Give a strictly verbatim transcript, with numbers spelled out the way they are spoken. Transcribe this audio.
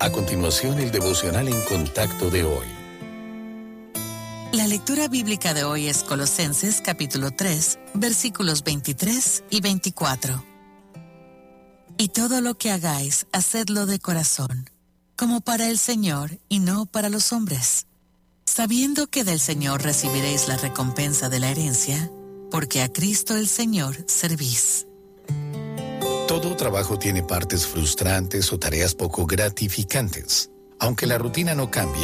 A continuación, el devocional en contacto de hoy. La lectura bíblica de hoy es Colosenses capítulo tres, versículos veintitrés y veinticuatro. Y todo lo que hagáis, hacedlo de corazón, como para el Señor y no para los hombres, sabiendo que del Señor recibiréis la recompensa de la herencia, porque a Cristo el Señor servís. Todo trabajo tiene partes frustrantes o tareas poco gratificantes. Aunque la rutina no cambie,